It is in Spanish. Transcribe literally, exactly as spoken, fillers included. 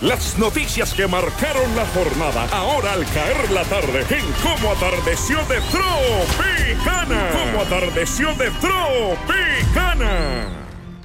Las noticias que marcaron la jornada, ahora al caer la tarde, en Cómo Atardeció de Tropicana. Cómo Atardeció de Tropicana.